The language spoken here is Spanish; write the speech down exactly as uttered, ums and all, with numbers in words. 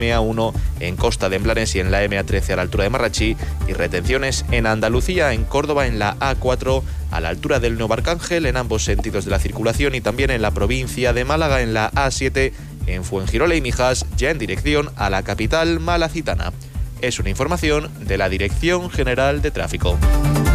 M A uno en Costa de Emblanes y en la M A trece a la altura de Marrachí, y retenciones en Andalucía, en Córdoba, en la A cuatro a la altura del Nuevo Arcángel en ambos sentidos de la circulación, y también en la provincia de Málaga en la A siete en Fuengirola y Mijas, ya en dirección a la capital malacitana. Es una información de la Dirección General de Tráfico.